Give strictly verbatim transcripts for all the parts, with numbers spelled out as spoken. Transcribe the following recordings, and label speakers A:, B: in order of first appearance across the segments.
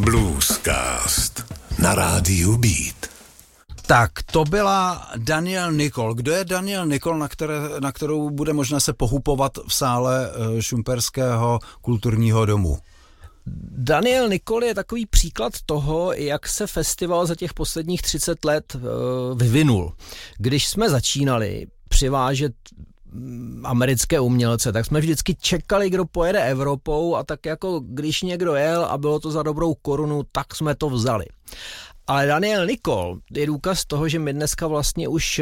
A: Bluescast na rádiu Beat.
B: Tak, to byla Daniel Nicol. Kdo je Daniel Nicol, na, které, na kterou bude možné se pohupovat v sále Šumperského kulturního domu?
C: Daniel Nicol je takový příklad toho, jak se festival za těch posledních třicet let vyvinul. Když jsme začínali přivážet americké umělce, tak jsme vždycky čekali, kdo pojede Evropou, a tak jako když někdo jel a bylo to za dobrou korunu, tak jsme to vzali. Ale Daniel Nicol je důkaz toho, že my dneska vlastně už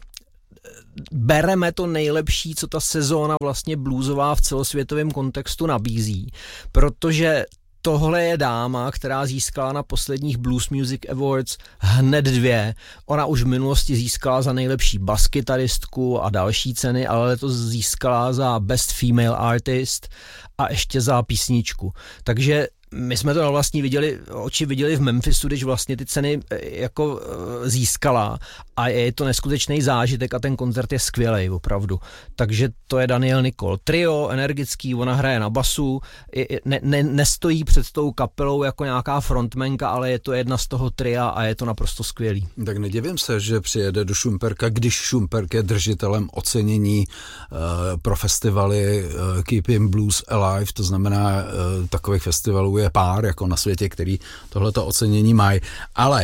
C: bereme to nejlepší, co ta sezóna vlastně bluesová v celosvětovém kontextu nabízí, protože tohle je dáma, která získala na posledních Blues Music Awards hned dvě. Ona už v minulosti získala za nejlepší baskytaristku a další ceny, ale letos získala za Best Female Artist a ještě za písničku. Takže my jsme to vlastně viděli, oči viděli v Memphisu, když vlastně ty ceny jako získala, a je to neskutečný zážitek a ten koncert je skvělej, opravdu. Takže to je Daniel Nicol. Trio, energický, ona hraje na basu, ne, ne, nestojí před tou kapelou jako nějaká frontmanka, ale je to jedna z toho tria a je to naprosto skvělý.
B: Tak nedivím se, že přijede do Šumperka, když Šumperk je držitelem ocenění uh, pro festivaly uh, Keeping Blues Alive, to znamená uh, takových festivalů je pár jako na světě, který tohleto ocenění mají. Ale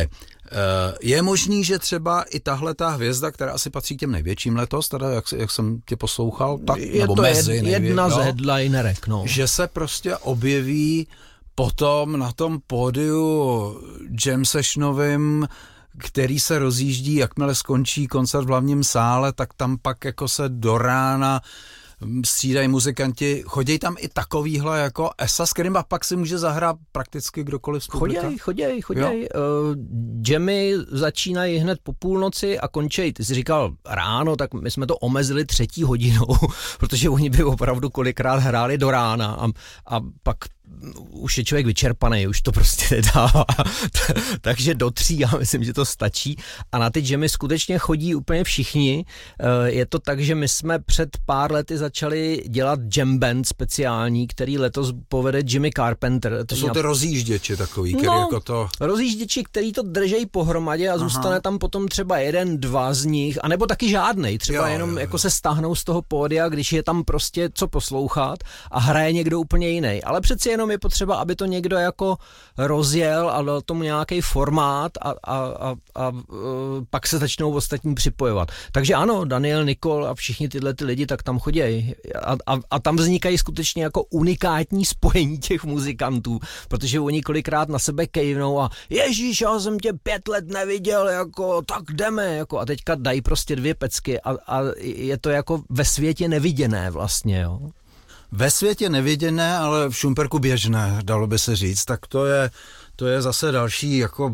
B: je možný, že třeba i tahle ta hvězda, která asi patří těm největším letos, teda jak, jak jsem tě poslouchal, tak,
C: je
B: nebo
C: to
B: mezi
C: jed,
B: nejvě,
C: jedna
B: jo,
C: z headlinerek, no.
B: Že se prostě objeví potom na tom pódiu jam sessionovým, který se rozjíždí, jakmile skončí koncert v hlavním sále, tak tam pak jako se do rána střídají muzikanti, chodějí tam i takovýhle jako esa, s kterým pak si může zahrát prakticky kdokoliv z publika?
C: Choděj, choděj, choděj. Uh, jammy začínají hned po půlnoci a končí. Ty jsi říkal ráno, tak my jsme to omezili třetí hodinou, protože oni by opravdu kolikrát hráli do rána a, a pak už je člověk vyčerpaný, už to prostě nedává. Takže do tří, já myslím, že to stačí. A na ty jammy skutečně chodí úplně všichni. Je to tak, že my jsme před pár lety začali dělat jam band speciální, který letos povede Jimmy Carpenter.
B: To jsou ty rozjížděči takový, který
C: no,
B: jako to...
C: rozjížděči, který to držejí pohromadě a Aha. zůstane tam potom třeba jeden, dva z nich, anebo taky žádnej. Třeba jo, jenom jo, jako se stáhnou z toho pódia, když je tam prostě co poslouchat a hraje někdo úplně jiný. Ale přeci jenom je potřeba, aby to někdo jako rozjel a dal tomu nějaký formát a, a, a, a pak se začnou ostatní připojovat. Takže ano, Daniel Nicol a všichni tyhle ty lidi tak tam chodí a, a, a tam vznikají skutečně jako unikátní spojení těch muzikantů, protože oni kolikrát na sebe kejvnou a ježíš, já jsem tě pět let neviděl, jako tak jdeme, jako a teďka dají prostě dvě pecky a, a je to jako ve světě neviděné vlastně, jo.
B: Ve světě neviděné, ale v Šumperku běžné, dalo by se říct, tak to je, to je zase další jako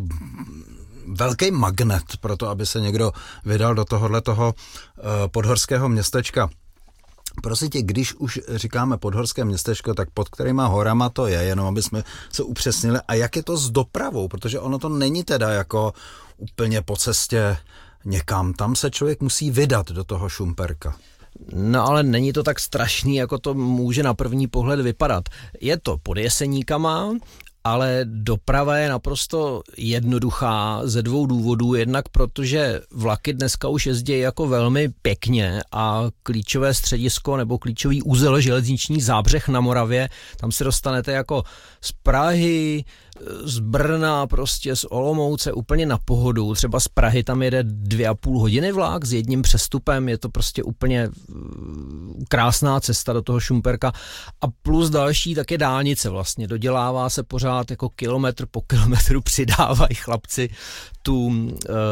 B: velký magnet pro to, aby se někdo vydal do tohohle toho uh, podhorského městečka. Prosím tě, když už říkáme podhorské městečko, tak pod kterýma horama to je, jenom aby jsme se upřesnili. A jak je to s dopravou, protože ono to není teda jako úplně po cestě někam. Tam se člověk musí vydat do toho Šumperka.
C: No ale není to tak strašný, jako to může na první pohled vypadat. Je to pod Jeseníkama, ale doprava je naprosto jednoduchá ze dvou důvodů. Jednak protože vlaky dneska už jezdí jako velmi pěkně a klíčové středisko nebo klíčový úzel železniční Zábřeh na Moravě, tam se dostanete jako z Prahy, z Brna, prostě z Olomouce úplně na pohodu. Třeba z Prahy tam jede dvě a půl hodiny vlak s jedním přestupem, je to prostě úplně krásná cesta do toho Šumperka. A plus další také dálnice vlastně, dodělává se pořád jako kilometr po kilometru, přidávají chlapci tu uh,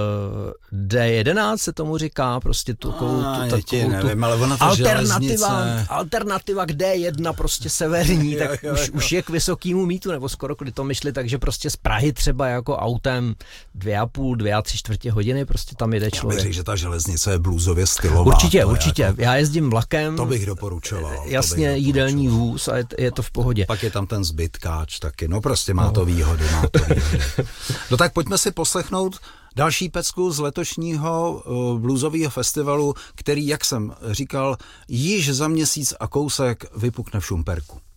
C: D jedenáct se tomu říká, prostě tu takovou
B: ah,
C: tu,
B: tu, nevím, ale ona
C: alternativa, alternativa k D jedna prostě severní, tak jo, jo, už, jo. už je k vysokému mítu, nebo skoro kdy to myšli, takže prostě z Prahy třeba jako autem dvě a půl, dvě a tři čtvrtě hodiny, prostě tam jede člověk.
B: Já bych řekl, že ta železnice je bluesově stylová.
C: Určitě, určitě. Jako, já jezdím vlakem.
B: To bych doporučoval.
C: Jasně,
B: bych
C: jídelní vůz a je, je to v pohodě.
B: Pak je tam ten zbytkáč taky, no prostě má no. to výhody, má to výhody. No tak pojďme si poslechnout další pecku z letošního uh, bluesového festivalu, který, jak jsem říkal, již za měsíc a kousek vypukne v Šumperku.